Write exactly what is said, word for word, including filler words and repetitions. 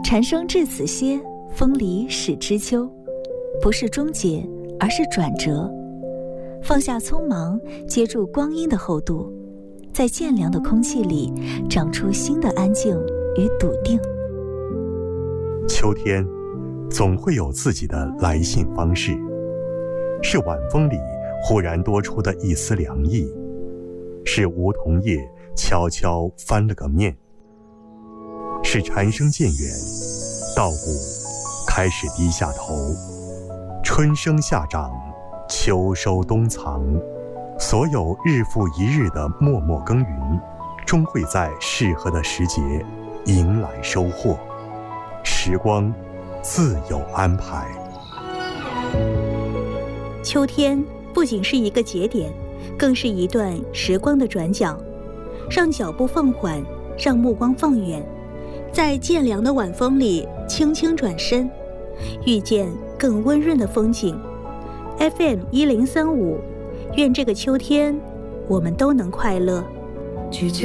蝉声至此歇，风里始知秋。不是终结，而是转折。放下匆忙，接住光阴的厚度，在渐凉的空气里长出新的安静与笃定。 秋天总会有自己的来信方式，是晚风里忽然多出的一丝凉意，是梧桐叶悄悄翻了个面，是蝉声渐远，稻谷开始低下头，春生夏长，秋收冬藏，所有日复一日的默默耕耘，终会在适合的时节迎来收获。时光自有安排。 秋天不仅是一个节点，更是一段时光的转角，让脚步放缓，让目光放远，在渐凉的晚风里轻轻转身，遇见更温润的风景。 F M 一零三五，愿这个秋天我们都能快乐。 拒绝